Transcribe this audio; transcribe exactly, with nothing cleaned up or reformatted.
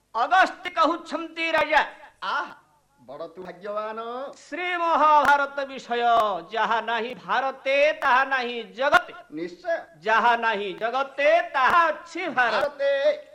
अगस्त्य कहउछंती राजा आह बड़ तू भाग्यवान श्री महाभारत विषय जहा नाही भारते ताहा नाही जगते निश्चय जहा नाही जगते ताहा अछि भारत भारते